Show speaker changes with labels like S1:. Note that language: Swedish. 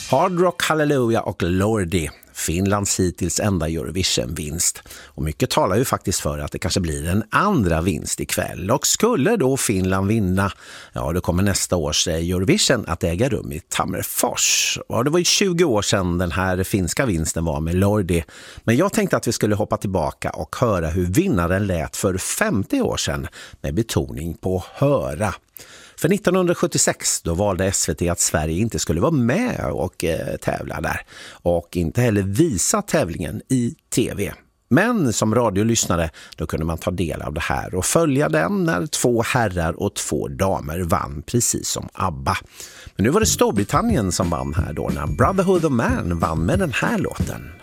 S1: Hard Rock Hallelujah och Lordi, Finlands hittills enda Eurovision-vinst. Och mycket talar ju faktiskt för att det kanske blir en andra vinst ikväll. Och skulle då Finland vinna, ja då kommer nästa års Eurovision att äga rum i Tammerfors. Och det var ju 20 år sedan den här finska vinsten var med Lordi. Men jag tänkte att vi skulle hoppa tillbaka och höra hur vinnaren lät för 50 år sedan med betoning på höra. För 1976 då valde SVT att Sverige inte skulle vara med och tävla där och inte heller visa tävlingen i tv. Men som radiolyssnare då kunde man ta del av det här och följa den när 2 herrar och 2 damer vann precis som ABBA. Men nu var det Storbritannien som vann här då när Brotherhood of Man vann med den här låten.